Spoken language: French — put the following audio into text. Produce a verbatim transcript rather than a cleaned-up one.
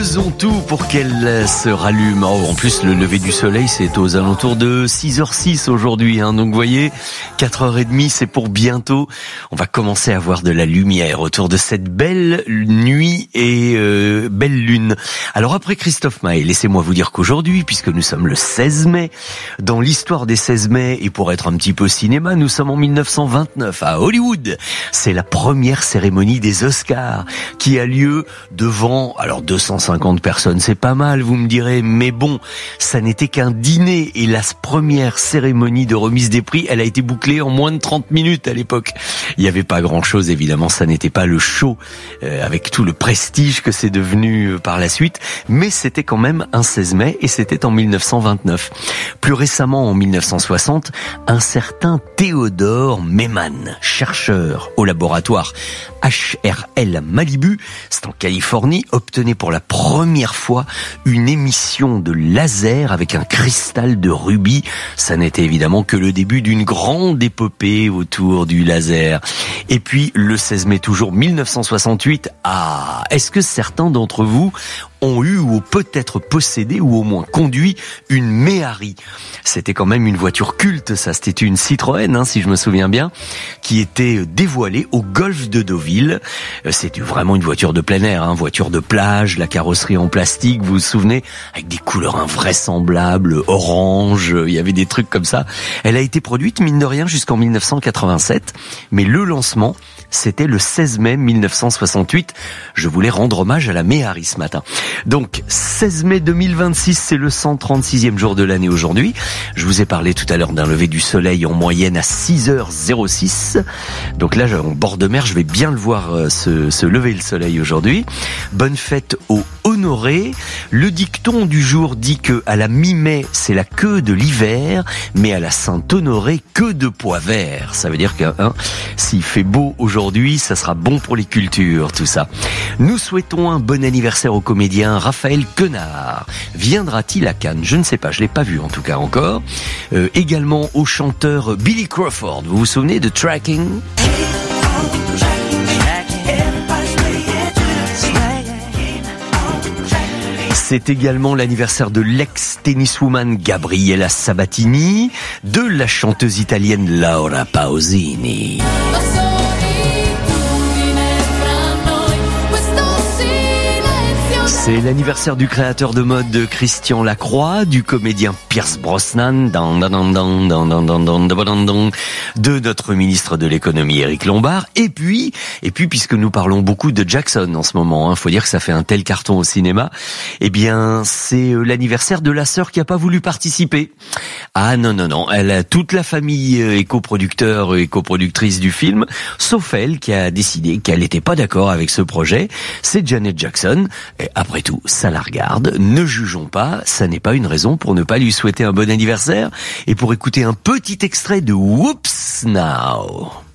Faisons tout pour qu'elle se rallume. Oh, en plus, le lever du soleil, c'est aux alentours de six heures six aujourd'hui. Hein. Donc, vous voyez, quatre heures trente, c'est pour bientôt. On va commencer à voir de la lumière autour de cette belle nuit et euh, belle lune. Alors, après Christophe Maé, laissez-moi vous dire qu'aujourd'hui, puisque nous sommes le seize mai, dans l'histoire des seize mai, et pour être un petit peu cinéma, nous sommes en mille neuf cent vingt-neuf à Hollywood. C'est la première cérémonie des Oscars qui a lieu devant, alors deux cent cinquante personnes, c'est pas mal, vous me direz, mais bon, ça n'était qu'un dîner et la première cérémonie de remise des prix, elle a été bouclée en moins de trente minutes à l'époque. Il n'y avait pas grand-chose, évidemment, ça n'était pas le show euh, avec tout le prestige que c'est devenu euh, par la suite, mais c'était quand même un seize mai et c'était en mille neuf cent vingt-neuf. Plus récemment, en mille neuf cent soixante, un certain Theodore Maiman, chercheur au laboratoire H R L Malibu, c'est en Californie, obtenait pour la première fois une émission de laser avec un cristal de rubis. Ça n'était évidemment que le début d'une grande épopée autour du laser. Et puis, le seize mai toujours mille neuf cent soixante-huit, ah, est-ce que certains d'entre vous ont eu ou peut-être possédé ou au moins conduit une Méhari? C'était quand même une voiture culte, ça, c'était une Citroën, hein, si je me souviens bien, qui était dévoilée au golfe de Deauville. C'était vraiment une voiture de plein air, hein, voiture de plage, la carrosserie en plastique, vous vous souvenez, avec des couleurs invraisemblables, orange, il y avait des trucs comme ça. Elle a été produite, mine de rien, jusqu'en mille neuf cent quatre-vingt-sept, mais le lancement, c'était le seize mai mille neuf cent soixante-huit. Je voulais rendre hommage à la Méhari ce matin. Donc, seize mai deux mille vingt-six, c'est le cent trente-sixième jour de l'année aujourd'hui. Je vous ai parlé tout à l'heure d'un lever du soleil en moyenne à six heures zéro six. Donc là, en bord de mer, je vais bien le voir se, se lever le soleil aujourd'hui. Bonne fête aux Honoré. Le dicton du jour dit que à la mi-mai, c'est la queue de l'hiver, mais à la Saint-Honoré, queue de pois vert. Ça veut dire que hein, s'il fait beau aujourd'hui, ça sera bon pour les cultures, tout ça. Nous souhaitons un bon anniversaire au comédien Raphaël Quenard. Viendra-t-il à Cannes? Je ne sais pas, je l'ai pas vu en tout cas encore. Euh, également au chanteur Billy Crawford. Vous vous souvenez de Tracking? C'est également l'anniversaire de l'ex-tenniswoman Gabriella Sabatini, de la chanteuse italienne Laura Pausini. C'est l'anniversaire du créateur de mode Christian Lacroix, du comédien Pierce Brosnan, de notre ministre de l'économie Éric Lombard, et puis, et puis puisque nous parlons beaucoup de Jackson en ce moment, hein, faut dire que ça fait un tel carton au cinéma, eh bien c'est l'anniversaire de la sœur qui a pas voulu participer. Ah non non non, elle a toute la famille est coproducteur et coproductrice du film, sauf elle qui a décidé qu'elle n'était pas d'accord avec ce projet. C'est Janet Jackson. Et après tout, ça la regarde. Ne jugeons pas, ça n'est pas une raison pour ne pas lui souhaiter un bon anniversaire et pour écouter un petit extrait de Whoops Now.